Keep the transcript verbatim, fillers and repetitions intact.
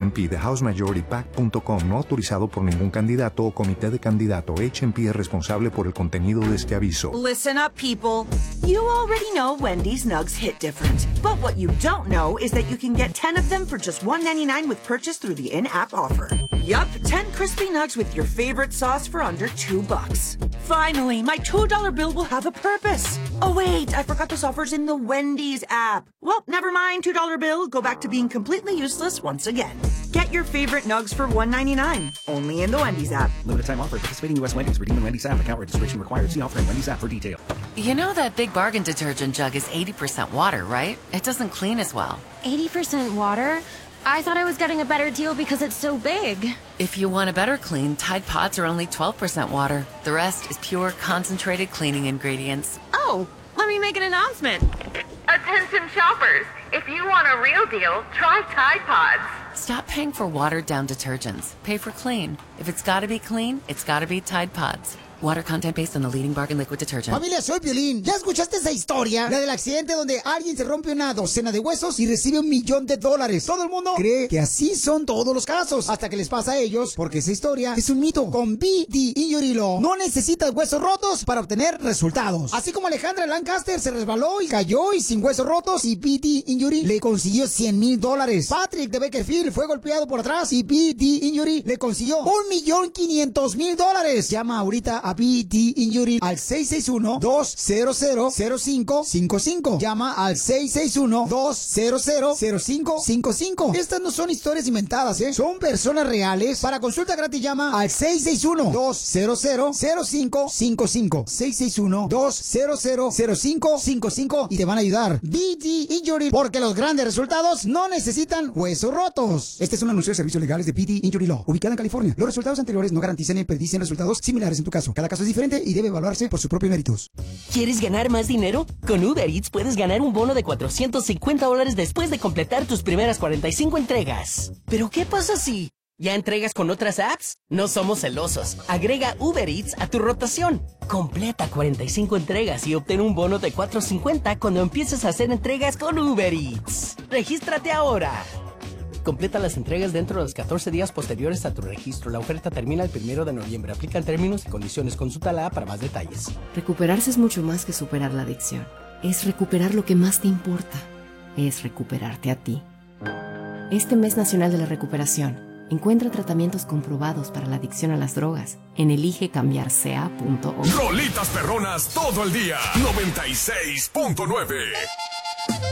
and P de House Majority Pac punto com, no autorizado por ningún candidato o comité de candidato. H and P es responsable por el contenido de este aviso. Listen up, people. You already know Wendy's Nugs hit different. But what you don't know is that you can get ten of them for just one ninety-nine with purchase through the in-app offer. Yup, ten crispy nugs with your favorite sauce for under two bucks. Finally, my two dollar bill will have a purpose. Oh wait, I forgot this offer's in the Wendy's app. Well, never mind, two dollar bill. Go back to being completely useless once again. Get your favorite nugs for one ninety-nine, only in the Wendy's app. Limited time offer. Participating U S Wendy's. Redeem in Wendy's app. Account registration required. See offer in Wendy's app for detail. You know that Big Bargain detergent jug is eighty percent water, right? It doesn't clean as well. eighty percent water? I thought I was getting a better deal because it's so big. If you want a better clean, Tide Pods are only twelve percent water. The rest is pure, concentrated cleaning ingredients. Oh, let me make an announcement. Attention shoppers, if you want a real deal, try Tide Pods. Stop paying for watered-down detergents. Pay for clean. If it's gotta be clean, it's gotta be Tide Pods. Water content based on the leading Bargain liquid detergent. Familia, soy Piolín. ¿Ya escuchaste esa historia? La del accidente donde alguien se rompe una docena de huesos y recibe un millón de dólares. Todo el mundo cree que así son todos los casos, hasta que les pasa a ellos, porque esa historia es un mito. Con B D Injury Law no necesitas huesos rotos para obtener resultados. Así como Alejandra Lancaster se resbaló y cayó y sin huesos rotos, y B D Injury le consiguió cien mil dólares. Patrick de Bakerfield fue golpeado por atrás y B D Injury le consiguió un millón quinientos mil dólares. Llama ahorita a B D Injury al seis seis uno, dos cero cero, cero cinco cinco cinco. Llama al seis seis uno, dos cero cero, cero cinco cinco cinco. Estas no son historias inventadas, ¿eh? Son personas reales. Para consulta gratis llama al seis seis uno, dos cero cero, cero cinco cinco cinco. seis seis uno, dos cero cero, cero cinco cinco cinco y te van a ayudar. B D Injury, porque los grandes resultados no necesitan huesos rotos. Este es un anuncio de servicios legales de B D Injury Law, ubicada en California. Los resultados anteriores no garantizan ni predicen resultados similares en tu caso. Cada caso es diferente y debe evaluarse por sus propios méritos. ¿Quieres ganar más dinero? Con Uber Eats puedes ganar un bono de cuatrocientos cincuenta dólares después de completar tus primeras cuarenta y cinco entregas. ¿Pero qué pasa si ya entregas con otras apps? No somos celosos. Agrega Uber Eats a tu rotación. Completa cuarenta y cinco entregas y obtén un bono de cuatrocientos cincuenta cuando empieces a hacer entregas con Uber Eats. ¡Regístrate ahora! Completa las entregas dentro de los catorce días posteriores a tu registro. La oferta termina el primero de noviembre. Aplican términos y condiciones. Consulta la app para más detalles. Recuperarse es mucho más que superar la adicción. Es recuperar lo que más te importa. Es recuperarte a ti. Este mes nacional de la recuperación, encuentra tratamientos comprobados para la adicción a las drogas en elige cambiar c a punto org. Rolitas perronas todo el día. noventa y seis punto nueve